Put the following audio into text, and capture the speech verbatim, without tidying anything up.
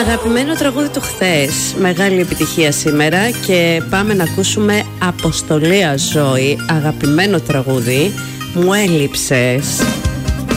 Αγαπημένο τραγούδι του χθες. Μεγάλη επιτυχία σήμερα. Και πάμε να ακούσουμε Αποστολή Αζώη. Αγαπημένο τραγούδι. Μου έλειψες.